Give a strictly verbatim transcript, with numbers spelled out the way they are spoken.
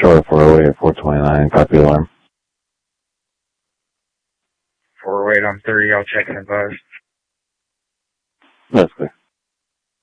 Charlie four oh eight, four twenty-nine, copy alarm. four oh eight on three, I'll check and advise. That's clear.